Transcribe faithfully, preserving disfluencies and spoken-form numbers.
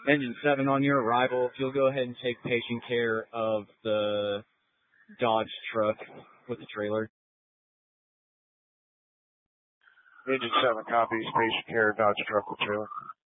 Engine seven, on your arrival, if you'll go ahead and take patient care of the Dodge truck with the trailer. Engine seven copies, patient care, Dodge truck with trailer.